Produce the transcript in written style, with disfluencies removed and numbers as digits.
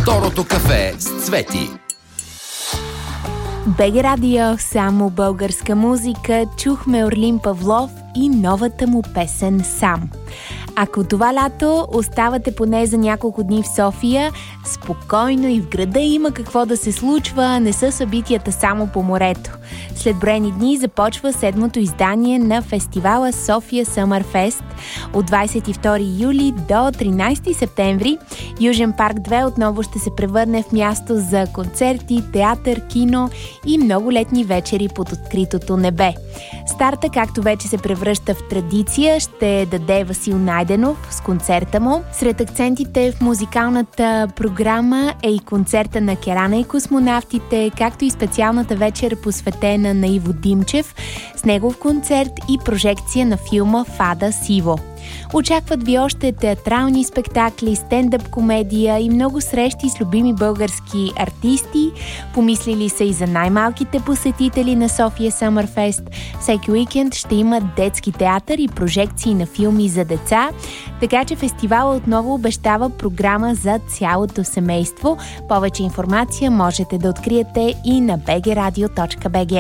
Второто кафе с Цвети. БГ Радио, само българска музика. Чухме Орлин Павлов и новата му песен «Сам». Ако това лято оставате поне за няколко дни в София, спокойно и в града има какво да се случва, не са събитията само по морето. След броени дни започва 7-то издание на фестивала София Съмър Фест от 22 юли до 13 септември. Южен парк 2 отново ще се превърне в място за концерти, театър, кино и много летни вечери под откритото небе. Старта, както вече се превръща в традиция, ще даде Васил Найденов с концерта му. Сред акцентите в музикалната програма е и концерта на Керана и космонавтите, както и специалната вечер посветена на Иво Димчев с негов концерт и прожекция на филма Фада Сиво. Очакват ви още театрални спектакли, стендъп комедия и много срещи с любими български артисти. Помислили са и за най-малките посетители на София Съмър Фест. Всеки уикенд ще има детски театър и прожекции на филми за деца, така че фестивалът отново обещава програма за цялото семейство. Повече информация можете да откриете и на bgradio.bg.